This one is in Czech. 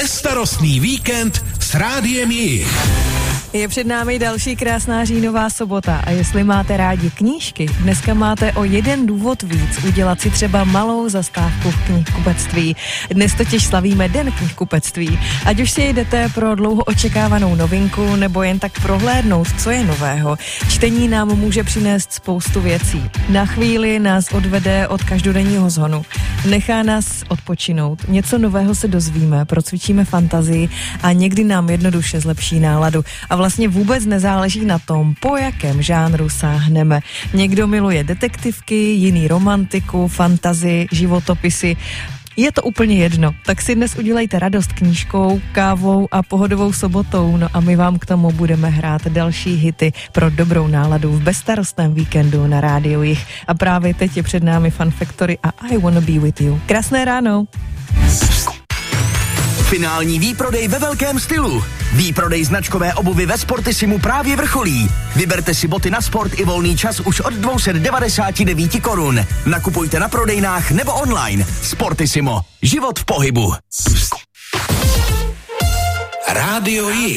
Bezstarostný víkend s Rádiem Jich. Je před námi další krásná říjnová sobota a jestli máte rádi knížky, dneska máte o jeden důvod víc udělat si třeba malou zastávku v knihkupectví. Dnes totiž slavíme Den knihkupectví. Ať už si jdete pro dlouho očekávanou novinku nebo jen tak prohlédnout, co je nového, čtení nám může přinést spoustu věcí. Na chvíli nás odvede od každodenního zhonu. Nechá nás odpočinout, něco nového se dozvíme, procvičíme fantazii a někdy nám jednoduše zlepší náladu. A vlastně vůbec nezáleží na tom, po jakém žánru sáhneme. Někdo miluje detektivky, jiný romantiku, fantazii, životopisy. Je to úplně jedno, tak si dnes udělejte radost knížkou, kávou a pohodovou sobotou, no a my vám k tomu budeme hrát další hity pro dobrou náladu v bezstarostném víkendu na Rádiu Jich. A právě teď je před námi Fun Factory a I Wanna Be With You. Krásné ráno! Finální výprodej ve velkém stylu. Výprodej značkové obuvy ve Sportissimu právě vrcholí. Vyberte si boty na sport i volný čas už od 299 korun. Nakupujte na prodejnách nebo online. Sportissimo. Život v pohybu. Rádio Jich.